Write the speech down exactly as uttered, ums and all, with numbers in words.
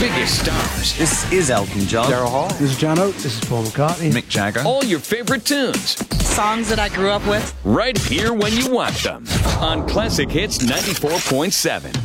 biggest stars. This is Elton John. Daryl Hall. This is John Oates. This is Paul McCartney. Mick Jagger. All your favorite tunes. Songs that I grew up with. Right here when you want them. On Classic Hits ninety-four point seven.